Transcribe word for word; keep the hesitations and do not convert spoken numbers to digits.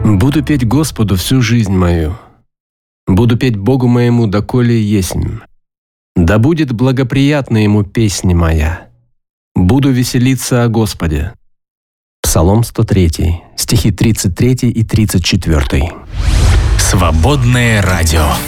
Буду петь Господу всю жизнь мою, буду петь Богу моему, доколе есмь. Да будет благоприятна Ему песня моя, буду веселиться о Господе». Псалом сто три, стихи тридцать три и тридцать четыре. Свободное радио.